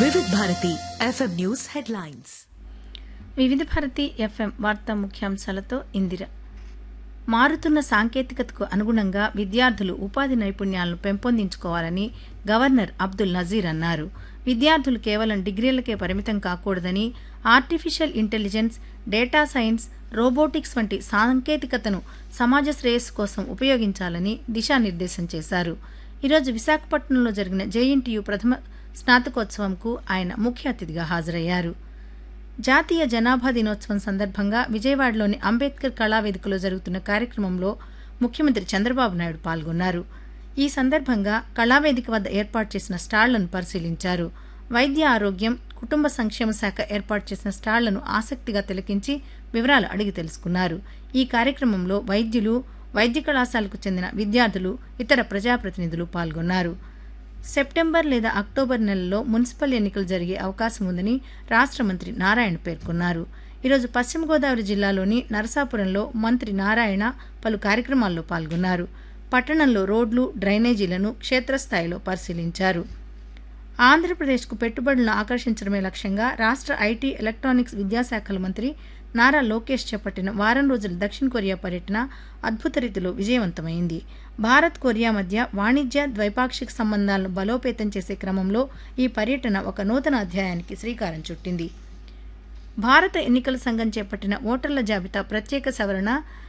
వివిధ Bharati FM news headlines. వివిధ Bharati FM వార్తా ముఖ్యాంశాలతో ఇందిర. మారుతున్న సాంకేతికతకు అనుగుణంగా విద్యార్థులు ఉపాధి నైపుణ్యాలను పెంపొందించుకోవాలని గవర్నర్ అబ్దుల్ నజీర్ అన్నారు. విద్యార్థులు కేవలం డిగ్రీలకే పరిమితం కాకూడదని, artificial intelligence, data science, robotics వంటి సాంకేతికతను సమాజ శ్రేయస్సు కోసం ఉపయోగించాలని దిశానిర్దేశం చేశారు. ఈరోజు విశాఖపట్నంలో జరిగిన జేఎన్టీయూ ప్రథమ స్నాతకోత్సవంకు ఆయన ముఖ్య అతిథిగా హాజరయ్యారు. జాతీయ జనాభా దినోత్సవం సందర్భంగా విజయవాడలోని అంబేద్కర్ కళావేదికలో జరుగుతున్న కార్యక్రమంలో ముఖ్యమంత్రి చంద్రబాబు నాయుడు పాల్గొన్నారు. ఈ సందర్భంగా కళావేదిక వద్ద ఏర్పాటు చేసిన స్టాళ్లను పరిశీలించారు. వైద్య ఆరోగ్యం, కుటుంబ సంక్షేమ శాఖ ఏర్పాటు చేసిన స్టాళ్లను ఆసక్తిగా తిలకించి వివరాలు అడిగి తెలుసుకున్నారు. ఈ కార్యక్రమంలో వైద్యులు, వైద్య కళాశాలకు చెందిన విద్యార్థులు, ఇతర ప్రజాప్రతినిధులు పాల్గొన్నారు. సెప్టెంబర్ లేదా అక్టోబర్ నెలలో మున్సిపల్ ఎన్నికలు జరిగే అవకాశం ఉందని రాష్ట్ర మంత్రి నారాయణ పేర్కొన్నారు. ఈరోజు పశ్చిమ గోదావరి జిల్లాలోని నరసాపురంలో మంత్రి నారాయణ పలు కార్యక్రమాల్లో పాల్గొన్నారు. పట్టణంలో రోడ్లు, డ్రైనేజీలను క్షేత్రస్థాయిలో పరిశీలించారు. ఆంధ్రప్రదేశ్కు పెట్టుబడులను ఆకర్షించడమే లక్ష్యంగా రాష్ట్ర ఐటీ, ఎలక్ట్రానిక్స్ విద్యాశాఖల మంత్రి నారా లోకేష్ చేపట్టిన వారం రోజుల దక్షిణ కొరియా పర్యటన అద్భుత రీతిలో విజయవంతమైంది. భారత్, కొరియా మధ్య వాణిజ్య, ద్వైపాక్షిక సంబంధాలను బలోపేతం చేసే క్రమంలో ఈ పర్యటన ఒక నూతన అధ్యాయానికి శ్రీకారం చుట్టింది. భారత ఎన్నికల సంఘం చేపట్టిన ఓటర్ల జాబితా ప్రత్యేక సవరణ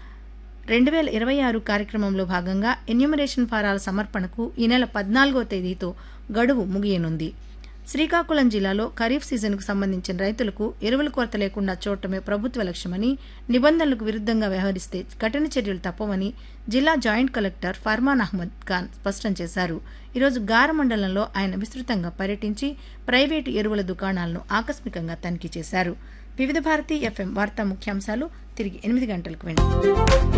2026 కార్యక్రమంలో భాగంగా ఎన్యూమరేషన్ ఫారాల సమర్పణకు ఈ నెల 14వ తేదీతో గడువు ముగియనుంది. శ్రీకాకుళం జిల్లాలో ఖరీఫ్ సీజన్కు సంబంధించిన రైతులకు ఎరువుల కొరత లేకుండా చూడటమే ప్రభుత్వ లక్ష్యమని, నిబంధనలకు విరుద్ధంగా వ్యవహరిస్తే కఠిన చర్యలు తప్పవని జిల్లా joint collector Furman Ahmed Khan స్పష్టం చేశారు. ఈరోజు గార మండలంలో ఆయన విస్తృతంగా పర్యటించి ప్రైవేటు ఎరువుల దుకాణాలను ఆకస్మికంగా తనిఖీ చేశారు. వివిధ భారతి ఎఫ్ఎం వార్తా ముఖ్యాంశాలు తిరిగి 8 గంటలకు వింటారు.